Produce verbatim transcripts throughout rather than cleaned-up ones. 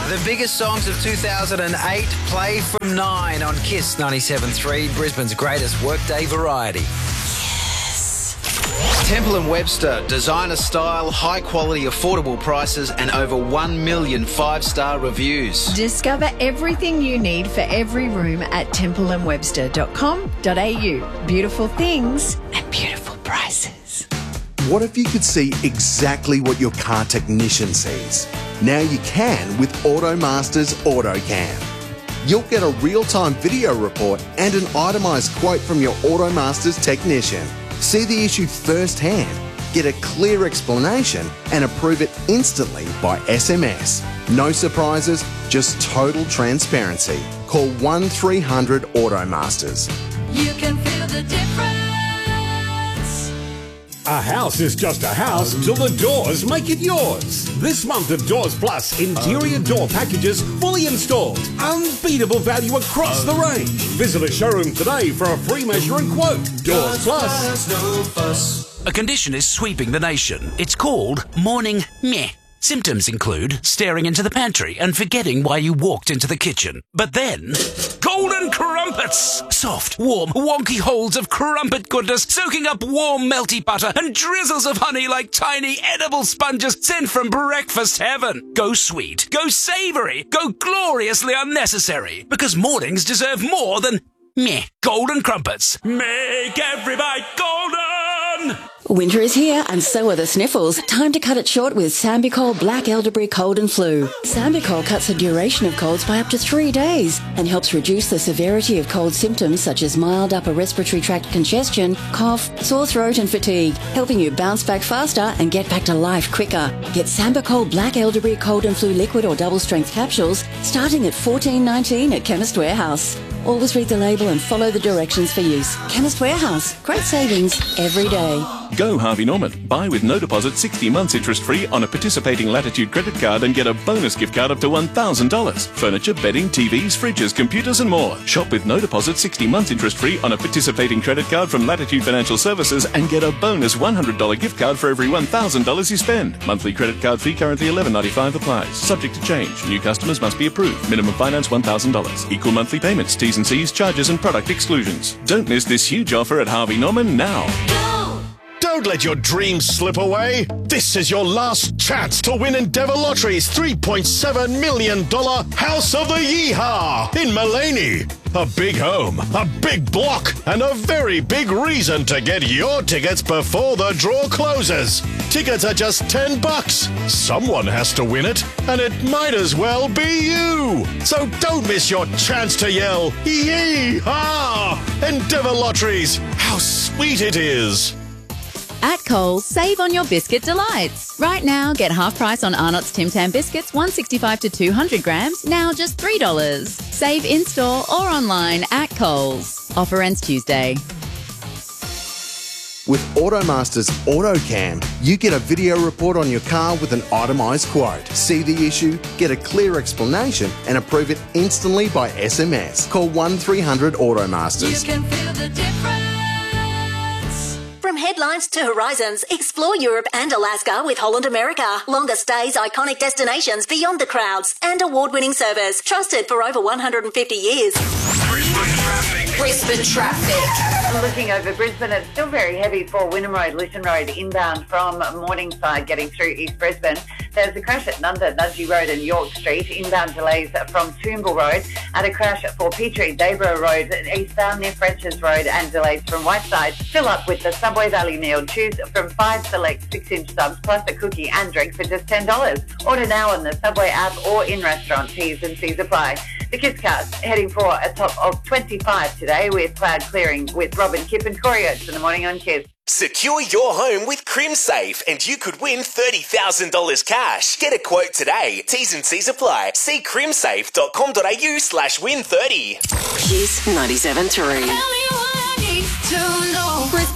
The biggest songs of two thousand eight play from nine on Kiss ninety-seven point three, Brisbane's greatest workday variety. Temple and Webster, designer style, high quality, affordable prices and over one million five-star reviews. Discover everything you need for every room at temple and webster dot com dot a u. Beautiful things and beautiful prices. What if you could see exactly what your car technician sees? Now you can with AutoMaster's AutoCam. You'll get a real-time video report and an itemised quote from your AutoMaster's technician. See the issue firsthand, get a clear explanation and approve it instantly by S M S. No surprises, just total transparency. Call one three hundred AutoMasters. You can feel the difference. A house is just a house till the doors make it yours. This month of Doors Plus, interior door packages fully installed. Unbeatable value across the range. Visit a showroom today for a free measure and quote. Doors Plus. A condition is sweeping the nation. It's called morning meh. Symptoms include staring into the pantry and forgetting why you walked into the kitchen. But then, golden crumpets! Soft, warm, wonky holes of crumpet goodness soaking up warm, melty butter and drizzles of honey like tiny edible sponges sent from breakfast heaven. Go sweet, go savoury, go gloriously unnecessary. Because mornings deserve more than meh. Golden crumpets. Make every bite golden! Winter is here and so are the sniffles. Time to cut it short with Sambicol Black Elderberry Cold and Flu. Sambicol cuts the duration of colds by up to three days and helps reduce the severity of cold symptoms such as mild upper respiratory tract congestion, cough, sore throat and fatigue, helping you bounce back faster and get back to life quicker. Get Sambicol Black Elderberry Cold and Flu liquid or double strength capsules starting at fourteen nineteen at Chemist Warehouse. Always read the label and follow the directions for use. Chemist Warehouse. Great savings every day. Go Harvey Norman. Buy with no deposit sixty months interest free on a participating Latitude credit card and get a bonus gift card up to one thousand dollars. Furniture, bedding, T Vs, fridges, computers and more. Shop with no deposit sixty months interest free on a participating credit card from Latitude Financial Services and get a bonus one hundred dollars gift card for every one thousand dollars you spend. Monthly credit card fee currently eleven ninety-five applies. Subject to change. New customers must be approved. Minimum finance one thousand dollars. Equal monthly payments. T's and C's, charges and product exclusions. Don't miss this huge offer at Harvey Norman now. Don't let your dreams slip away. This is your last chance to win Endeavour Lottery's three point seven million dollars House of the Yeehaw in Mullaney. A big home, a big block, and a very big reason to get your tickets before the draw closes. Tickets are just ten bucks. Someone has to win it, and it might as well be you. So don't miss your chance to yell, Yeehaw! Endeavour Lotteries, how sweet it is. At Coles, save on your biscuit delights. Right now, get half price on Arnott's Tim Tam biscuits, one sixty-five to two hundred grams, now just three dollars. Save in-store or online at Coles. Offer ends Tuesday. With AutoMaster's AutoCam, you get a video report on your car with an itemised quote. See the issue, get a clear explanation and approve it instantly by S M S. Call one three hundred AutoMasters. You can feel the difference. From headlines to horizons, explore Europe and Alaska with Holland America. Longer stays, iconic destinations beyond the crowds, and award-winning service. Trusted for over one hundred fifty years. Brisbane traffic. Brisbane traffic. Looking over Brisbane, it's still very heavy for Wynnum Road, Lytton Road, inbound from Morningside, getting through East Brisbane. There's a crash at Nunda, Nudgee Road and York Street. Inbound delays from Toombul Road. And a crash for Petrie, Daybro Road, eastbound near French's Road, and delays from Whiteside. Fill up with the Subway Valley meal. Choose from five select six-inch subs plus a cookie and drink for just ten dollars. Order now on the Subway app or in-restaurant. T's and C's apply. The Kids Cast heading for a top of twenty-five today with cloud clearing with Robin, Kip and Corey Oates in the morning on Kids. Secure your home with CrimSafe and you could win thirty thousand dollars cash. Get a quote today. T's and C's apply. See crimsafe dot com dot a u slash win thirty. Kiss ninety-seven point three. Tell me what I need to know. Brisbane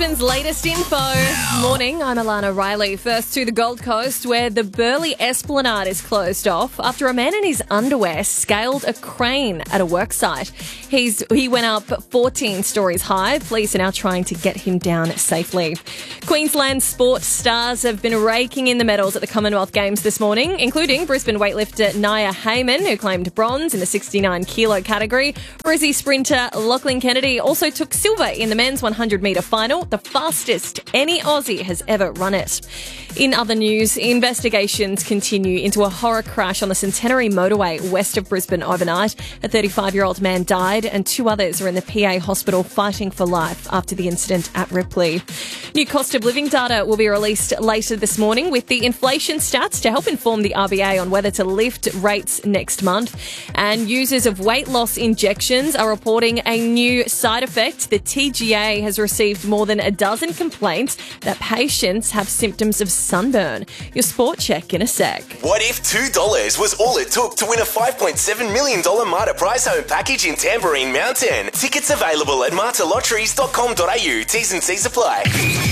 Brisbane's latest info. Morning, I'm Alana Riley. First to the Gold Coast, where the Burleigh Esplanade is closed off after a man in his underwear scaled a crane at a worksite. He's He went up fourteen stories high. Police are now trying to get him down safely. Queensland sports stars have been raking in the medals at the Commonwealth Games this morning, including Brisbane weightlifter Nia Heyman, who claimed bronze in the sixty-nine kilo category. Brizzy sprinter Lachlan Kennedy also took silver in the men's one hundred metre final, the fastest any Aussie has ever run it. In other news, investigations continue into a horror crash on the Centenary motorway west of Brisbane overnight. A thirty-five-year-old man died and two others are in the P A hospital fighting for life after the incident at Ripley. New cost of living data will be released later this morning with the inflation stats to help inform the R B A on whether to lift rates next month. And users of weight loss injections are reporting a new side effect. The T G A has received more than a dozen complaints that patients have symptoms of sunburn. Your sport check in a sec. What if two dollars was all it took to win a five point seven million dollars Marta prize home package in Tambourine Mountain? Tickets available at marta lotteries dot com dot a u. T's and C's apply.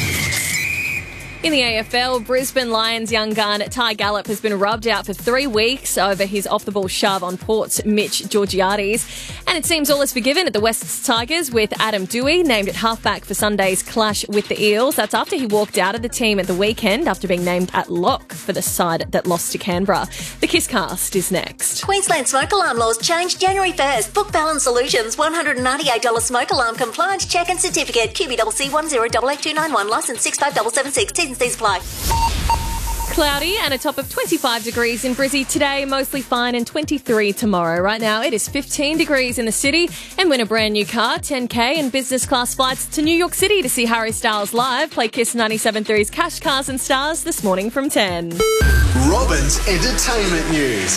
In the A F L, Brisbane Lions young gun Ty Gallup has been rubbed out for three weeks over his off-the-ball shove on Port's Mitch Georgiades. And it seems all is forgiven at the Wests Tigers with Adam Dewey named at halfback for Sunday's clash with the Eels. That's after he walked out of the team at the weekend after being named at lock for the side that lost to Canberra. The Kisscast is next. Queensland smoke alarm laws changed January first. Book Balance Solutions, one hundred ninety-eight dollars smoke alarm compliance check and certificate. Q B C C one zero eight eight two nine one, licence six five seven seven six. T's and C's apply. Cloudy and a top of twenty-five degrees in Brizzy today, mostly fine, and twenty-three tomorrow. Right now it is fifteen degrees in the city, and win a brand new car, ten K and business class flights to New York City to see Harry Styles live. Play Kiss ninety-seven point three's Cash Cars and Stars this morning from ten. Robin's entertainment news.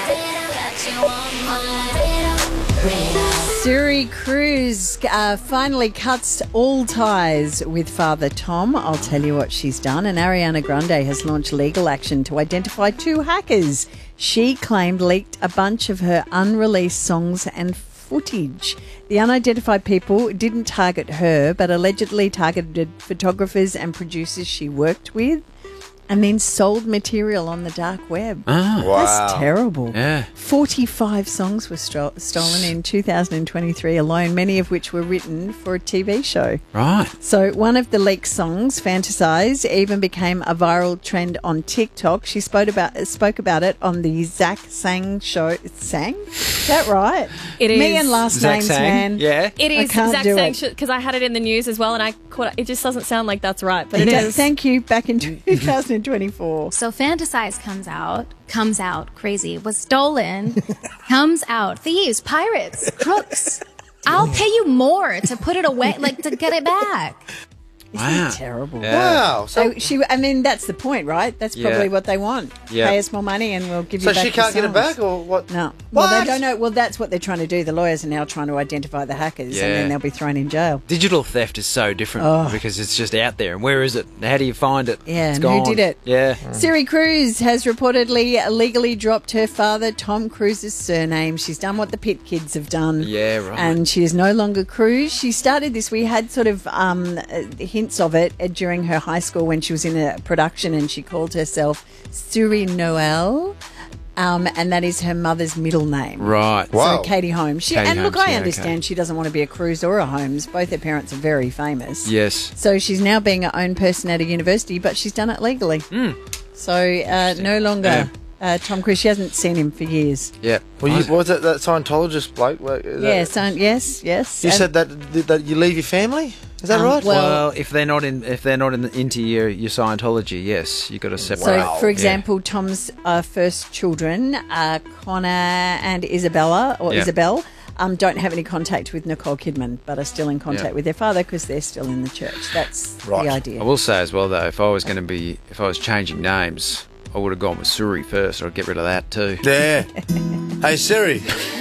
Suri Cruz uh, finally cuts all ties with Father Tom. I'll tell you what she's done. And Ariana Grande has launched legal action to identify two hackers she claimed leaked a bunch of her unreleased songs and footage. The unidentified people didn't target her, but allegedly targeted photographers and producers she worked with, and then sold material on the dark web. Ah, That's wow. terrible. Yeah. forty-five songs were stro- stolen in two thousand twenty-three alone, many of which were written for a T V show. Right. So one of the leaked songs, Fantasize, even became a viral trend on TikTok. She spoke about spoke about it on the Zach Sang show. Sang? Is that right? It is. Me and last Zach names, Sang? man. Yeah. It I is can't Zach do Sang, it. because I had it in the news as well, and I caught it. It just doesn't sound like that's right, but it Yeah, is. Thank you. Back in two thousand twenty-four. So Fantasize comes out, comes out, crazy, was stolen, comes out, thieves, pirates, crooks. I'll pay you more to put it away, like to get it back. Isn't Wow. it terrible? Yeah. Wow. So So, she, I mean, that's the point, right? That's Yeah. probably what they want. Yeah. Pay us more money and we'll give so you back she your can't get it songs. back, or what? No. Well, they What? don't know. Well, that's what they're trying to do. The lawyers are now trying to identify the hackers, Yeah. and then they'll be thrown in jail. Digital theft is so different Oh. because it's just out there. And where is it? How do you find it? Yeah, It's and gone. who did it? Yeah. Suri Cruz has reportedly legally dropped her father, Tom Cruise's surname. She's done what the Pitt kids have done. Yeah, right. And she is no longer Cruz. She started this, we had sort of um, uh, hints of it uh, during her high school when she was in a production, and she called herself Suri Noel. Um, and that is her mother's middle name. Right. So Katie Holmes. She, Katie and look, Holmes, I yeah, understand okay. she doesn't want to be a Cruz or a Holmes. Both her parents are very famous. Yes. So she's now being her own person at a university, but she's done it legally. Mm. So uh, no longer uh, Tom Cruise. She hasn't seen him for years. Yeah. Well, you, what was it, that Scientologist bloke? What- is that- Yeah, so, yes, yes. You And- said that that you leave your family? Is that Um, right? well- Well, if they're not in, if they're not in the, into your, your Scientology, yes, you got to separate. So, for Yeah. example, Tom's uh, first children, uh, Connor and Isabella, or Yeah. Isabel, um, don't have any contact with Nicole Kidman, but are still in contact Yeah. with their father because they're still in the church. That's the idea. I will say as well, though, if I was going to be, if I was changing names, I would have gone with Suri first, or I'd get rid of that too. Yeah. Hey Siri.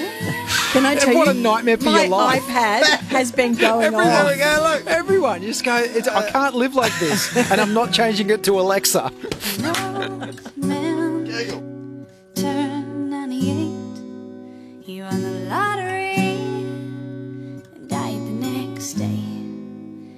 Can I tell What you? a nightmare for my your life. iPad has been going Everyone, on. we go, look, everyone, you just go, it's, I can't live like this, and I'm not changing it to Alexa.